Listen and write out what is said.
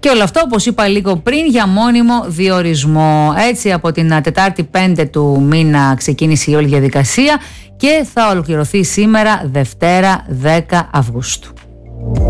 Και όλο αυτό, όπως είπα λίγο πριν, για μόνιμο διορισμό. Έτσι, από την Τετάρτη 5 του μήνα ξεκίνησε η όλη διαδικασία και θα ολοκληρωθεί σήμερα, Δευτέρα 10 Αυγούστου.